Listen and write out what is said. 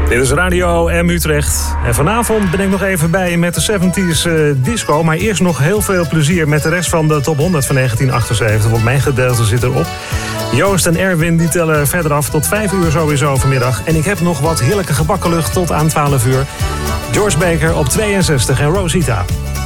Dit is Radio M Utrecht. En vanavond ben ik nog even bij je met de 70s disco. Maar eerst nog heel veel plezier met de rest van de top 100 van 1978. Want mijn gedeelte zit erop. Joost en Erwin die tellen verder af tot 5 uur sowieso vanmiddag. En ik heb nog wat heerlijke gebakkenlucht tot aan 12 uur. George Baker op 62 en Rosita.